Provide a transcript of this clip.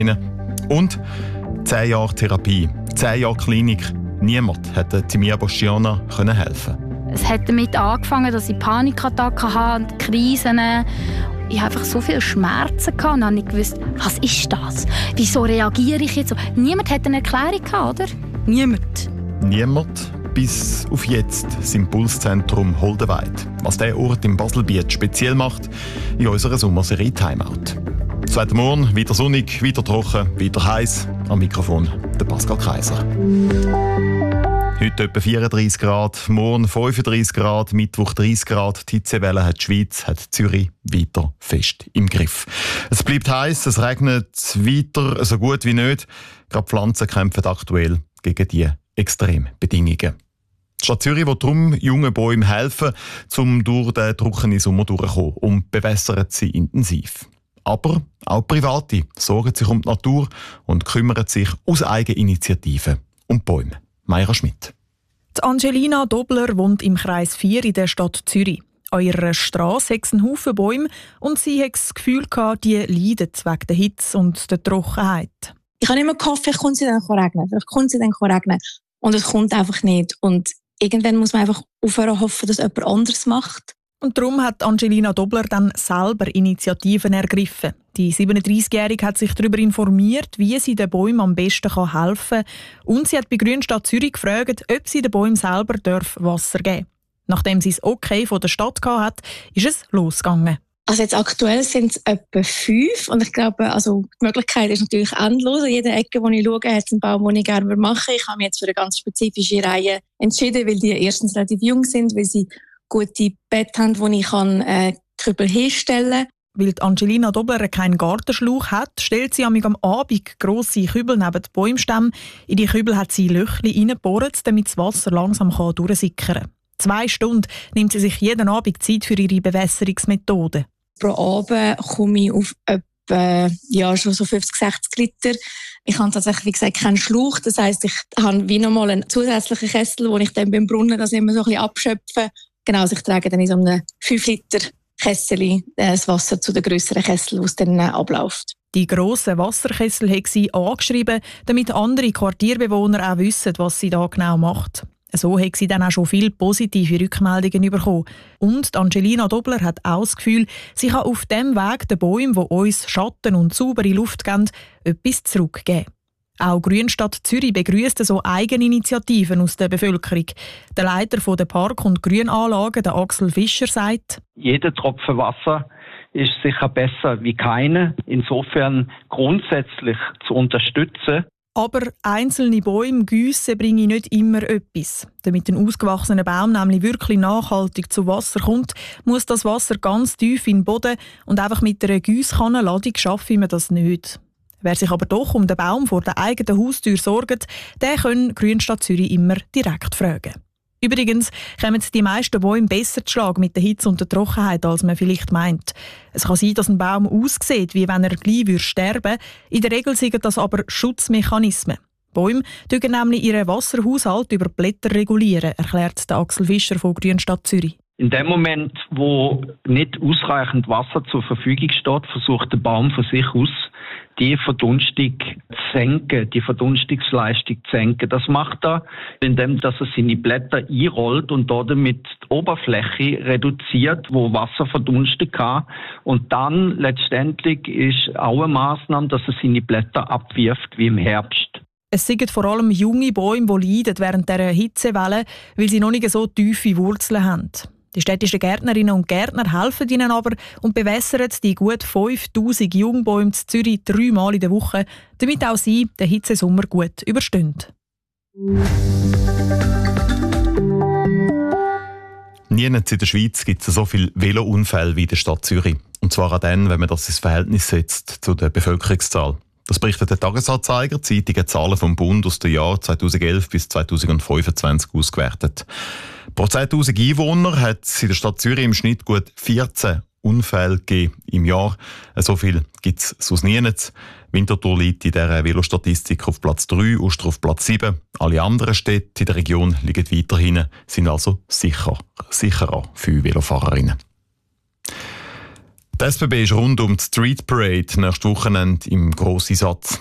Und 10 Jahre Therapie, 10 Jahre Klinik. Niemand hätte Timea Boschiana helfen können. Es hat damit angefangen, dass ich Panikattacken hatte, Krisen. Ich hatte einfach so viele Schmerzen und dann habe ich gewusst, was ist das? Wieso reagiere ich jetzt so? Niemand hat eine Erklärung gehabt, oder? Niemand. Niemand, bis auf jetzt, das Impulszentrum Holdenweid. Was dieser Ort im Baselbiet speziell macht, in unserer Sommerserie Timeout. Zweiter Morgen, wieder sonnig, wieder trocken, wieder heiß. Am Mikrofon der Pascal Kaiser. Heute etwa 34 Grad, morgen 35 Grad, Mittwoch 30 Grad. Die Hitzewelle hat die Schweiz, hat Zürich weiter fest im Griff. Es bleibt heiß, es regnet weiter so gut wie nicht. Gerade Pflanzen kämpfen aktuell gegen diese Extrembedingungen. Die Stadt Zürich will darum jungen Bäumen helfen, um durch den trockenen Sommer durchzukommen und bewässern sie intensiv. Aber auch Private sorgen sich um die Natur und kümmern sich aus Eigeninitiative um die Bäume. Mayra Schmidt. Die Angelina Dobler wohnt im Kreis 4 in der Stadt Zürich. An ihrer Strasse hat es einen Haufen Bäume und sie hat das Gefühl gehabt, die leiden wegen der Hitze und der Trockenheit. Ich habe immer gehofft, vielleicht kommt sie dann regnen. Vielleicht kommt sie dann regnen. Und es kommt einfach nicht. Und irgendwann muss man einfach aufhören hoffen, dass jemand anderes macht. Und darum hat Angelina Dobler dann selber Initiativen ergriffen. Die 37-Jährige hat sich darüber informiert, wie sie den Bäumen am besten helfen kann. Und sie hat bei Grünstadt Zürich gefragt, ob sie den Bäumen selber Wasser geben darf. Nachdem sie das Okay von der Stadt hatte, ist es losgegangen. Also jetzt aktuell sind es etwa 5. Und ich glaube, also die Möglichkeit ist natürlich endlos. An jeder Ecke, wo ich schaue, hat es einen Baum, den ich gerne machen würde. Ich habe mich jetzt für eine ganz spezifische Reihe entschieden, weil die erstens relativ jung sind, weil sie gute Bett haben, wo ich Kübel hinstellen kann. Weil Angelina Dobler keinen Gartenschlauch hat, stellt sie am Abend grosse Kübel neben die Bäumstämme. In die Kübel hat sie Löchli reingebohrt, damit das Wasser langsam durchsickern kann. 2 Stunden nimmt sie sich jeden Abend Zeit für ihre Bewässerungsmethode. Pro Abend komme ich auf etwa schon so 50, 60 Liter. Ich habe tatsächlich, wie gesagt, keinen Schlauch. Das heisst, ich habe wie nochmal einen zusätzlichen Kessel, wo ich dann beim Brunnen das immer so ein bisschen abschöpfe. Genau, also ich trage dann in so einem 5 Liter Kessel das Wasser zu den grösseren Kessel, das dann abläuft. Die grossen Wasserkessel hat sie angeschrieben, damit andere Quartierbewohner auch wissen, was sie da genau macht. So hat sie dann auch schon viele positive Rückmeldungen bekommen. Und Angelina Dobler hat auch das Gefühl, sie kann auf dem Weg den Bäumen, die uns Schatten und saubere Luft geben, etwas zurückgeben. Auch Grünstadt Zürich begrüsst so Eigeninitiativen aus der Bevölkerung. Der Leiter der Park- und Grünanlagen, der Axel Fischer, sagt: Jeder Tropfen Wasser ist sicher besser wie keine. Insofern grundsätzlich zu unterstützen. Aber einzelne Bäume giessen bringen nicht immer etwas. Damit ein ausgewachsener Baum nämlich wirklich nachhaltig zu Wasser kommt, muss das Wasser ganz tief in den Boden und einfach mit einer Giesskannenladung schaffen wir das nicht. Wer sich aber doch um den Baum vor der eigenen Haustür sorgt, der kann Grünstadt Zürich immer direkt fragen. Übrigens kommen die meisten Bäume besser zu Schlag mit der Hitze und der Trockenheit, als man vielleicht meint. Es kann sein, dass ein Baum aussieht, wie wenn er gleich sterben würde. In der Regel sind das aber Schutzmechanismen. Bäume regulieren nämlich ihren Wasserhaushalt über Blätter regulieren, erklärt der Axel Fischer von Grünstadt Zürich. In dem Moment, wo nicht ausreichend Wasser zur Verfügung steht, versucht der Baum von sich aus, die Verdunstung zu senken, die Verdunstungsleistung zu senken. Das macht er, indem er seine Blätter einrollt und damit die Oberfläche reduziert, wo Wasser verdunsten kann. Und dann letztendlich ist auch eine Massnahme, dass er seine Blätter abwirft wie im Herbst. Es sind vor allem junge Bäume, die leiden während dieser Hitzewelle, weil sie noch nicht so tiefe Wurzeln haben. Die städtischen Gärtnerinnen und Gärtner helfen ihnen aber und bewässern die gut 5000 Jungbäume in Zürich 3-mal in der Woche, damit auch sie den Hitzesommer gut überstehen. Nirgends in der Schweiz gibt es so viele Velounfälle wie in der Stadt Zürich. Und zwar auch dann, wenn man das ins Verhältnis setzt zu der Bevölkerungszahl. Das berichtet der Tagesanzeiger, zeitige Zahlen vom Bund aus den Jahren 2011 bis 2025 ausgewertet. Pro 10'000 Einwohner hat es in der Stadt Zürich im Schnitt gut 14 Unfälle gegeben im Jahr. So viel gibt es sonst nirgends. Winterthur liegt in dieser Velostatistik auf Platz 3, Uster auf Platz 7. Alle anderen Städte in der Region liegen weiter hinten, sind also sicherer für Velofahrerinnen. Die SBB ist rund um die Street Parade nächstes Wochenende im Grosseinsatz.